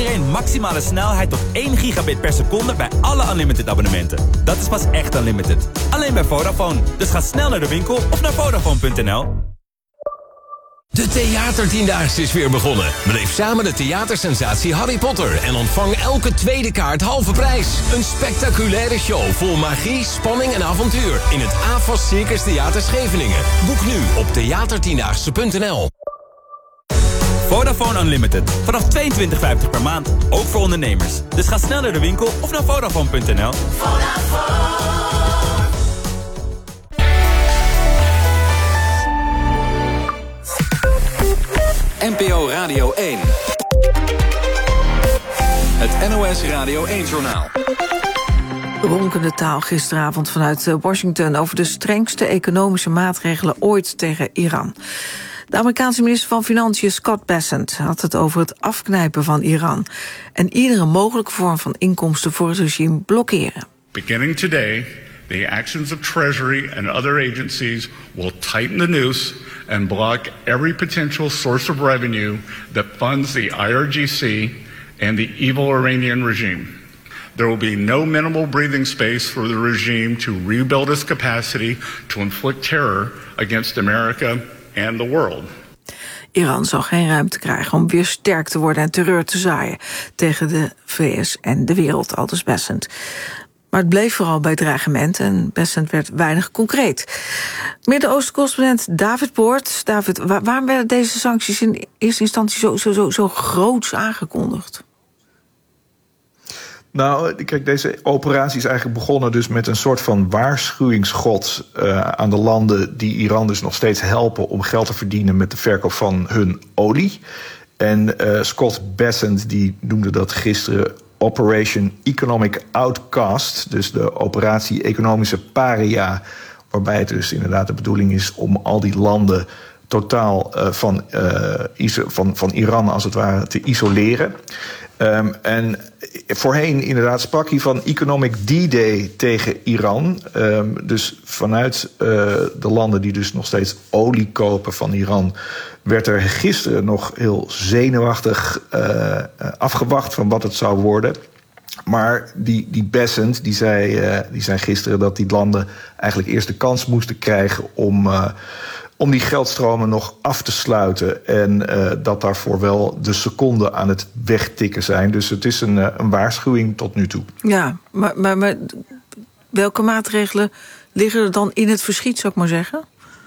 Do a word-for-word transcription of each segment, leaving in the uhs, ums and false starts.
iedereen maximale snelheid tot één gigabit per seconde bij alle Unlimited abonnementen. Dat is pas echt Unlimited. Alleen bij Vodafone. Dus ga snel naar de winkel of naar Vodafone punt n l. De Theatertiendaagse is weer begonnen. Beleef samen de theatersensatie Harry Potter en ontvang elke tweede kaart halve prijs. Een spectaculaire show vol magie, spanning en avontuur in het A F A S Circus Theater Scheveningen. Boek nu op theatertiendaagse punt n l. Vodafone Unlimited. Vanaf tweeëntwintig vijftig per maand. Ook voor ondernemers. Dus ga snel naar de winkel of naar Vodafone punt n l. N P O Radio één. Het N O S Radio één-journaal. Ronkende taal gisteravond vanuit Washington over de strengste economische maatregelen ooit tegen Iran. De Amerikaanse minister van Financiën Scott Bessent had het over het afknijpen van Iran en iedere mogelijke vorm van inkomsten voor het regime blokkeren. Beginning today, the actions of Treasury and other agencies will tighten the noose and block every potential source of revenue that funds the I R G C and the evil Iranian regime. There will be no minimal breathing space for the regime to rebuild its capacity to inflict terror against America and the world. Iran zal geen ruimte krijgen om weer sterk te worden en terreur te zaaien tegen de V S en de wereld, aldus Bessent. Maar het bleef vooral bij dreigementen en Bessent werd weinig concreet. Midden-Oosten-correspondent David Poort. David, waar, waarom werden deze sancties in eerste instantie zo, zo, zo, zo groots aangekondigd? Nou, kijk, deze operatie is eigenlijk begonnen dus met een soort van waarschuwingsschot uh, aan de landen die Iran dus nog steeds helpen om geld te verdienen met de verkoop van hun olie. En uh, Scott Bessent die noemde dat gisteren Operation Economic Outcast, dus de operatie Economische Paria, waarbij het dus inderdaad de bedoeling is om al die landen totaal uh, van, uh, iso- van, van Iran als het ware te isoleren. Um, en voorheen inderdaad sprak hij van Economic D-Day tegen Iran. Um, dus vanuit uh, de landen die dus nog steeds olie kopen van Iran werd er gisteren nog heel zenuwachtig uh, afgewacht van wat het zou worden. Maar die, die Bessent die zei, uh, die zei gisteren dat die landen eigenlijk eerst de kans moesten krijgen om, uh, om die geldstromen nog af te sluiten. En uh, dat daarvoor wel de seconden aan het wegtikken zijn. Dus het is een, uh, een waarschuwing tot nu toe. Ja, maar, maar, maar welke maatregelen liggen er dan in het verschiet, zou ik maar zeggen?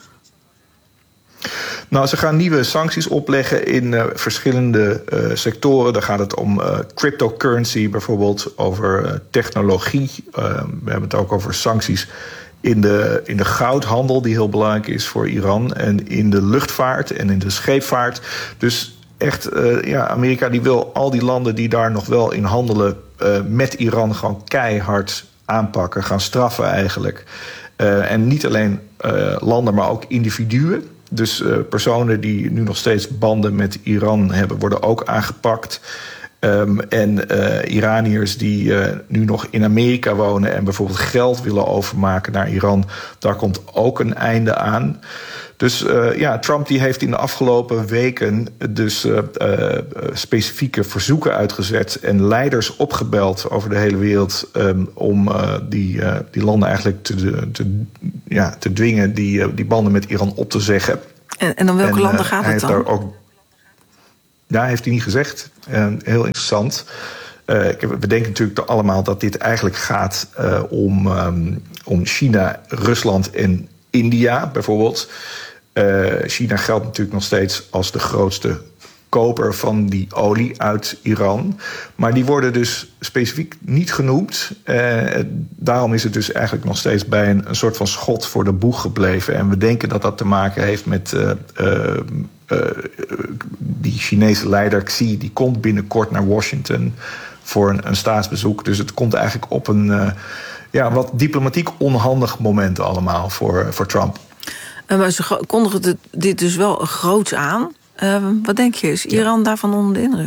Nou, ze gaan nieuwe sancties opleggen in uh, verschillende uh, sectoren. Dan gaat het om uh, cryptocurrency, bijvoorbeeld over uh, technologie. Uh, we hebben het ook over sancties in de, in de goudhandel, die heel belangrijk is voor Iran. En in de luchtvaart en in de scheepvaart. Dus echt, uh, ja, Amerika die wil al die landen die daar nog wel in handelen uh, met Iran gewoon keihard aanpakken, gaan straffen eigenlijk. Uh, en niet alleen uh, landen, maar ook individuen. Dus uh, personen die nu nog steeds banden met Iran hebben, worden ook aangepakt. Um, en uh, Iraniërs die uh, nu nog in Amerika wonen en bijvoorbeeld geld willen overmaken naar Iran, daar komt ook een einde aan. Dus uh, ja, Trump die heeft in de afgelopen weken dus uh, uh, specifieke verzoeken uitgezet en leiders opgebeld over de hele wereld um, om uh, die, uh, die landen eigenlijk te, te, ja, te dwingen die, uh, die banden met Iran op te zeggen. En, en om welke en, landen uh, gaat het dan? Daar ook, ja, heeft hij niet gezegd. Uh, heel interessant. Uh, we denken natuurlijk allemaal dat dit eigenlijk gaat uh, om, um, om China, Rusland en India bijvoorbeeld. Uh, China geldt natuurlijk nog steeds als de grootste koper van die olie uit Iran. Maar die worden dus specifiek niet genoemd. Uh, daarom is het dus eigenlijk nog steeds bij een, een soort van schot voor de boeg gebleven. En we denken dat dat te maken heeft met uh, uh, uh, die Chinese leider Xi. Die komt binnenkort naar Washington voor een, een staatsbezoek. Dus het komt eigenlijk op een uh, ja, wat diplomatiek onhandig moment allemaal voor, voor Trump. Uh, maar ze kondigen dit dus wel groots aan. Uh, wat denk je, is Iran ja. daarvan onder de indruk?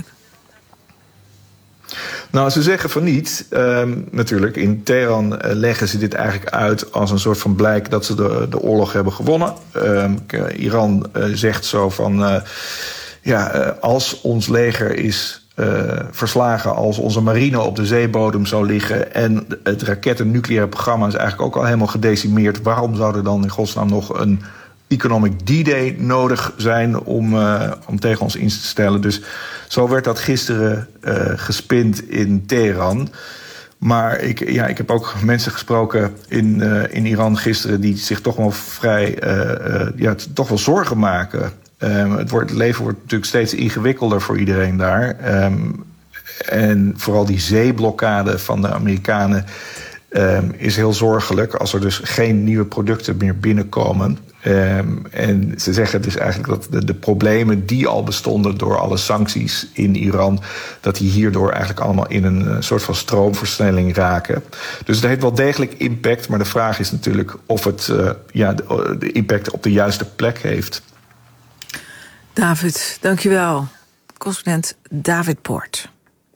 Nou, ze zeggen van niet. Um, natuurlijk, in Teheran uh, leggen ze dit eigenlijk uit als een soort van blijk dat ze de, de oorlog hebben gewonnen. Um, Iran uh, zegt zo van, uh, ja, uh, als ons leger is uh, verslagen als onze marine op de zeebodem zou liggen en het rakettennucleaire programma is eigenlijk ook al helemaal gedecimeerd. Waarom zou er dan in godsnaam nog een Economic D-Day nodig zijn om, uh, om tegen ons in te stellen? Dus zo werd dat gisteren uh, gespind in Teheran. Maar ik, ja, ik heb ook mensen gesproken in, uh, in Iran gisteren die zich toch wel vrij uh, uh, ja, toch wel zorgen maken. Um, het, wordt, het leven wordt natuurlijk steeds ingewikkelder voor iedereen daar. Um, en vooral die zeeblokkade van de Amerikanen um, is heel zorgelijk als er dus geen nieuwe producten meer binnenkomen. Um, en ze zeggen dus eigenlijk dat de, de problemen die al bestonden door alle sancties in Iran, dat die hierdoor eigenlijk allemaal in een uh, soort van stroomversnelling raken. Dus het heeft wel degelijk impact, maar de vraag is natuurlijk of het uh, ja, de, de impact op de juiste plek heeft. David, dankjewel. Correspondent David Poort.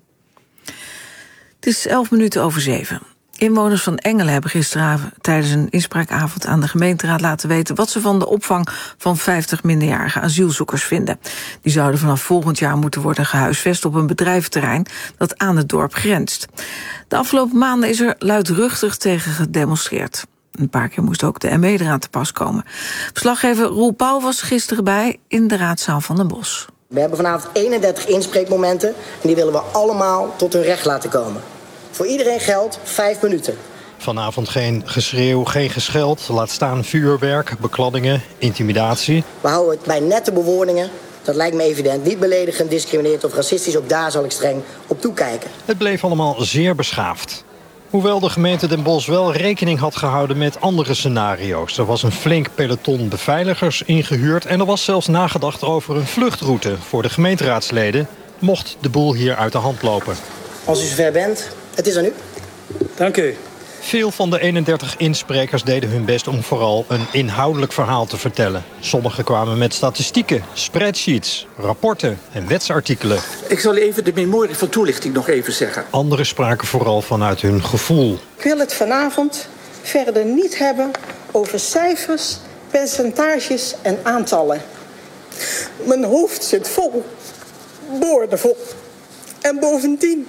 Het is elf minuten over zeven. Inwoners van Engelen hebben gisteravond tijdens een inspraakavond aan de gemeenteraad laten weten wat ze van de opvang van vijftig minderjarige asielzoekers vinden. Die zouden vanaf volgend jaar moeten worden gehuisvest op een bedrijventerrein dat aan het dorp grenst. De afgelopen maanden is er luidruchtig tegen gedemonstreerd. Een paar keer moest ook de M E eraan te pas komen. Verslaggever Roel Pauw was gisteren bij in de raadzaal van Den Bosch. We hebben vanavond eenendertig inspreekmomenten en die willen we allemaal tot hun recht laten komen. Voor iedereen geldt vijf minuten. Vanavond geen geschreeuw, geen gescheld, laat staan vuurwerk, bekladdingen, intimidatie. We houden het bij nette bewoordingen. Dat lijkt me evident. Niet beledigend, discriminerend of racistisch. Ook daar zal ik streng op toekijken. Het bleef allemaal zeer beschaafd. Hoewel de gemeente Den Bosch wel rekening had gehouden met andere scenario's. Er was een flink peloton beveiligers ingehuurd en er was zelfs nagedacht over een vluchtroute voor de gemeenteraadsleden, mocht de boel hier uit de hand lopen. Als u zover bent, het is aan u. Dank u. Veel van de eenendertig insprekers deden hun best om vooral een inhoudelijk verhaal te vertellen. Sommigen kwamen met statistieken, spreadsheets, rapporten en wetsartikelen. Ik zal even de memorie van toelichting nog even zeggen. Anderen spraken vooral vanuit hun gevoel. Ik wil het vanavond verder niet hebben over cijfers, percentages en aantallen. Mijn hoofd zit vol, boordevol. En bovendien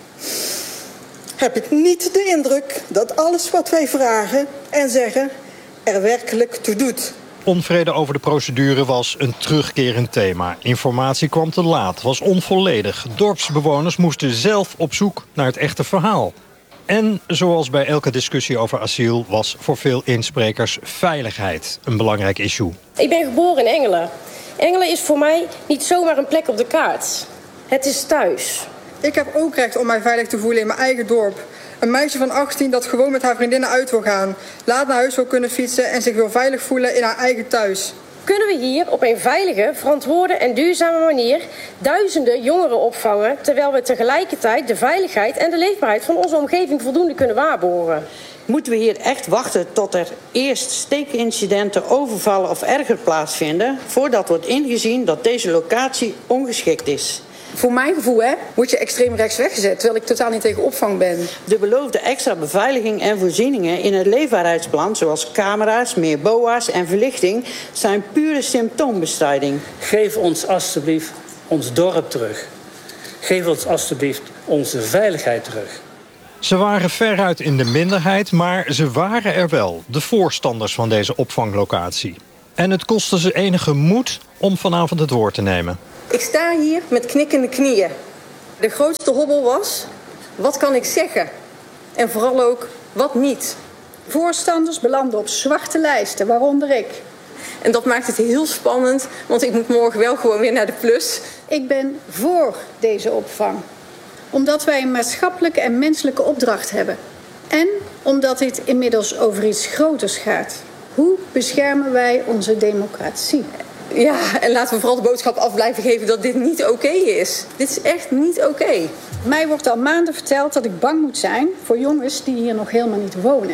heb ik niet de indruk dat alles wat wij vragen en zeggen er werkelijk toe doet. Onvrede over de procedure was een terugkerend thema. Informatie kwam te laat, was onvolledig. Dorpsbewoners moesten zelf op zoek naar het echte verhaal. En zoals bij elke discussie over asiel was voor veel insprekers veiligheid een belangrijk issue. Ik ben geboren in Engelen. Engelen is voor mij niet zomaar een plek op de kaart. Het is thuis. Ik heb ook recht om mij veilig te voelen in mijn eigen dorp. Een meisje van achttien dat gewoon met haar vriendinnen uit wil gaan, laat naar huis wil kunnen fietsen en zich wil veilig voelen in haar eigen thuis. Kunnen we hier op een veilige, verantwoorde en duurzame manier duizenden jongeren opvangen, terwijl we tegelijkertijd de veiligheid en de leefbaarheid van onze omgeving voldoende kunnen waarborgen? Moeten we hier echt wachten tot er eerst steekincidenten, overvallen of erger plaatsvinden, voordat wordt ingezien dat deze locatie ongeschikt is? Voor mijn gevoel hè, word je extreem rechts weggezet, terwijl ik totaal niet tegen opvang ben. De beloofde extra beveiliging en voorzieningen in het leefbaarheidsplan, zoals camera's, meer B O A's en verlichting, zijn pure symptoombestrijding. Geef ons alstublieft ons dorp terug. Geef ons alstublieft onze veiligheid terug. Ze waren veruit in de minderheid, maar ze waren er wel, de voorstanders van deze opvanglocatie. En het kostte ze enige moed om vanavond het woord te nemen. Ik sta hier met knikkende knieën. De grootste hobbel was, wat kan ik zeggen? En vooral ook, wat niet? Voorstanders belanden op zwarte lijsten, waaronder ik. En dat maakt het heel spannend, want ik moet morgen wel gewoon weer naar de plus. Ik ben voor deze opvang. Omdat wij een maatschappelijke en menselijke opdracht hebben. En omdat dit inmiddels over iets groters gaat. Hoe beschermen wij onze democratie? Ja, en laten we vooral de boodschap af blijven geven dat dit niet oké is. Dit is echt niet oké. Okay. Mij wordt al maanden verteld dat ik bang moet zijn voor jongens die hier nog helemaal niet wonen.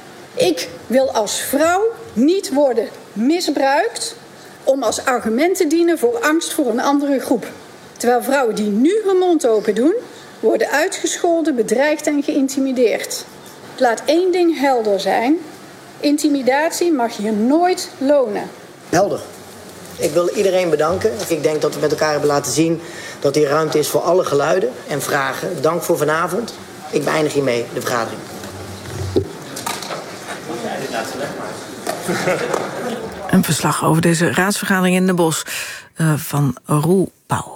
Ik wil als vrouw niet worden misbruikt om als argument te dienen voor angst voor een andere groep. Terwijl vrouwen die nu hun mond open doen, worden uitgescholden, bedreigd en geïntimideerd. Laat één ding helder zijn. Intimidatie mag hier nooit lonen. Helder. Ik wil iedereen bedanken. Ik denk dat we met elkaar hebben laten zien dat hier ruimte is voor alle geluiden en vragen. Dank voor vanavond. Ik beëindig hiermee de vergadering. Een verslag over deze raadsvergadering in Den Bosch uh, van Roel Pauw.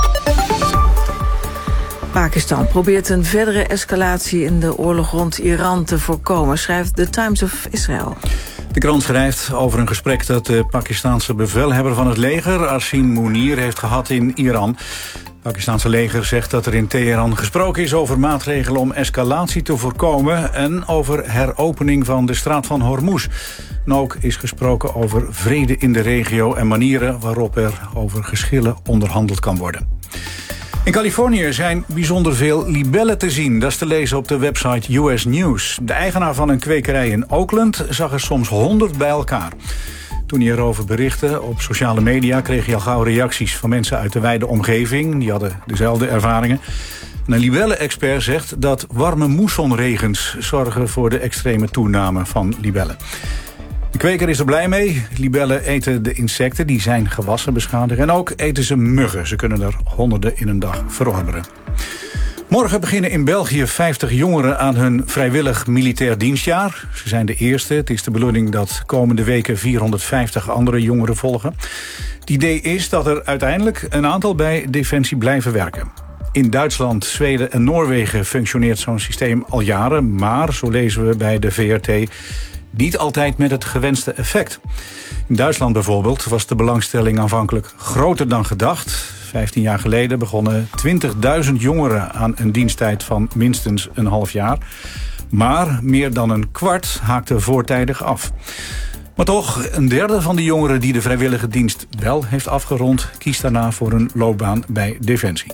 Pakistan probeert een verdere escalatie in de oorlog rond Iran te voorkomen, schrijft The Times of Israel. De krant schrijft over een gesprek dat de Pakistanse bevelhebber van het leger, Asim Munir, heeft gehad in Iran. Het Pakistanse leger zegt dat er in Teheran gesproken is over maatregelen om escalatie te voorkomen en over heropening van de straat van Hormuz. En ook is gesproken over vrede in de regio en manieren waarop er over geschillen onderhandeld kan worden. In Californië zijn bijzonder veel libellen te zien. Dat is te lezen op de website U S News. De eigenaar van een kwekerij in Oakland zag er soms honderd bij elkaar. Toen hij erover berichtte op sociale media kreeg hij al gauw reacties van mensen uit de wijde omgeving. Die hadden dezelfde ervaringen. Een libellen-expert zegt dat warme moessonregens zorgen voor de extreme toename van libellen. De kweker is er blij mee. Libellen eten de insecten, die zijn gewassen beschadigen. En ook eten ze muggen. Ze kunnen er honderden in een dag verorberen. Morgen beginnen in België vijftig jongeren aan hun vrijwillig militair dienstjaar. Ze zijn de eerste. Het is de bedoeling dat komende weken vierhonderdvijftig andere jongeren volgen. Het idee is dat er uiteindelijk een aantal bij Defensie blijven werken. In Duitsland, Zweden en Noorwegen functioneert zo'n systeem al jaren. Maar, zo lezen we bij de V R T, niet altijd met het gewenste effect. In Duitsland bijvoorbeeld was de belangstelling aanvankelijk groter dan gedacht. Vijftien jaar geleden begonnen twintigduizend jongeren aan een diensttijd van minstens een half jaar. Maar meer dan een kwart haakte voortijdig af. Maar toch, een derde van de jongeren die de vrijwillige dienst wel heeft afgerond, kiest daarna voor een loopbaan bij Defensie.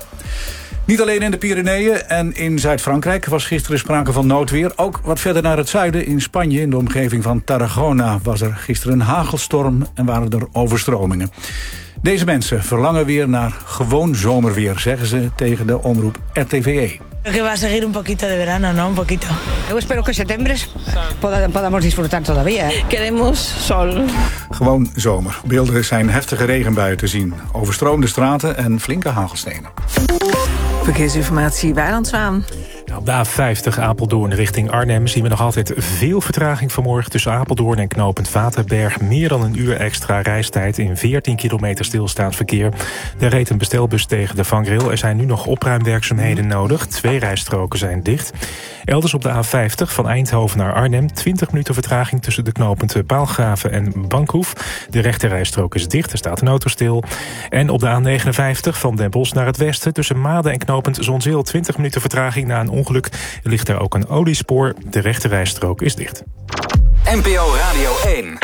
Niet alleen in de Pyreneeën en in Zuid-Frankrijk was gisteren sprake van noodweer. Ook wat verder naar het zuiden, in Spanje, in de omgeving van Tarragona, was er gisteren een hagelstorm en waren er overstromingen. Deze mensen verlangen weer naar gewoon zomerweer, zeggen ze tegen de omroep R T V E. Que va a seguir un poquito de verano, ¿no? Un poquito. Yo espero que septiembre podamos disfrutar todavía. Queremos sol. Gewoon zomer. Beelden zijn heftige regenbuien te zien. Overstroomde straten en flinke hagelstenen. Verkeersinformatie, Wijnand Zwaan. Op de A vijftig Apeldoorn richting Arnhem zien we nog altijd veel vertraging vanmorgen tussen Apeldoorn en knooppunt Waterberg. Meer dan een uur extra reistijd in veertien kilometer stilstaand verkeer. Er reed een bestelbus tegen de vangrail. Er zijn nu nog opruimwerkzaamheden nodig. Twee rijstroken zijn dicht. Elders op de A vijftig van Eindhoven naar Arnhem. twintig minuten vertraging tussen de knooppunten Paalgraven en Bankhoef. De rechterrijstrook is dicht, er staat een auto stil. En op de A negenenvijftig van Den Bosch naar het westen tussen Maden en knooppunt Zonzeel. twintig minuten vertraging na een ongeluk. Er ligt daar ook een oliespoor. De rechterrijstrook is dicht. N P O Radio één.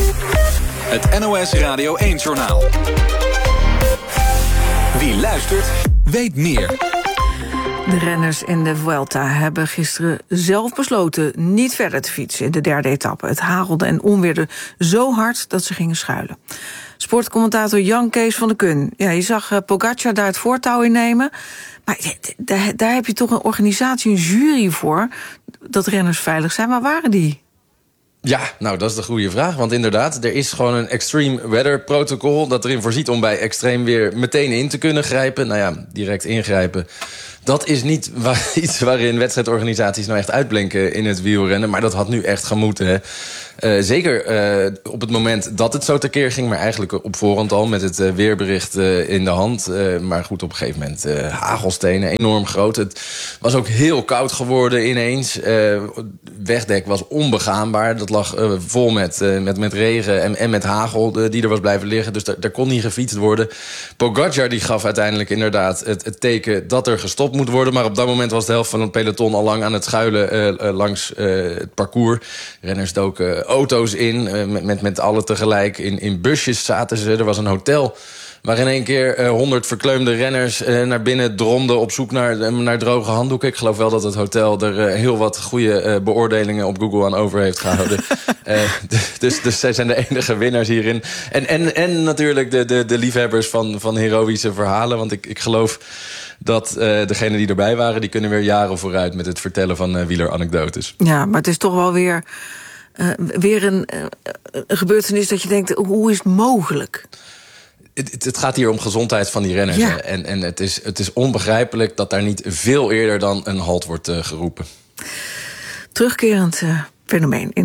Het N O S Radio één-journaal. Wie luistert, weet meer. De renners in de Vuelta hebben gisteren zelf besloten niet verder te fietsen in de derde etappe. Het hagelde en onweerde zo hard dat ze gingen schuilen. Sportcommentator Jan Kees van der Kun. Ja, je zag uh, Pogacar daar het voortouw in nemen. Maar daar, daar heb je toch een organisatie, een jury voor, dat renners veilig zijn. Waar waren die? Ja, nou, dat is de goede vraag. Want inderdaad, er is gewoon een extreme weather protocol dat erin voorziet om bij extreem weer meteen in te kunnen grijpen. Nou ja, direct ingrijpen. Dat is niet waar, iets waarin wedstrijdorganisaties nou echt uitblinken in het wielrennen. Maar dat had nu echt gemoeten, hè. Uh, zeker uh, op het moment dat het zo tekeer ging, maar eigenlijk op voorhand al met het uh, weerbericht uh, in de hand. Uh, maar goed, op een gegeven moment uh, hagelstenen, enorm groot. Het was ook heel koud geworden ineens. Uh, wegdek was onbegaanbaar. Dat lag uh, vol met, uh, met, met regen en, en met hagel uh, die er was blijven liggen. Dus daar, daar kon niet gefietst worden. Pogacar die gaf uiteindelijk inderdaad het, het teken dat er gestopt moet worden. Maar op dat moment was de helft van het peloton al lang aan het schuilen uh, uh, langs uh, het parcours. Renners doken uh, auto's in, uh, met, met, met alle tegelijk. In, in busjes zaten ze. Er was een hotel waar in één keer honderd uh, verkleumde renners uh, naar binnen dromden op zoek naar, uh, naar droge handdoeken. Ik geloof wel dat het hotel er uh, heel wat goede uh, beoordelingen op Google aan over heeft gehouden. uh, dus, dus zij zijn de enige winnaars hierin. En, en, en natuurlijk de, de, de liefhebbers van, van heroïsche verhalen. Want ik, ik geloof dat uh, degenen die erbij waren, die kunnen weer jaren vooruit met het vertellen van uh, wieleranekdotes. Ja, maar het is toch wel weer uh, weer een, uh, een gebeurtenis dat je denkt, hoe is het mogelijk? Het, het gaat hier om gezondheid van die renners. Ja. En, en het, is, het is onbegrijpelijk dat daar niet veel eerder dan een halt wordt uh, geroepen. Terugkerend uh, fenomeen. In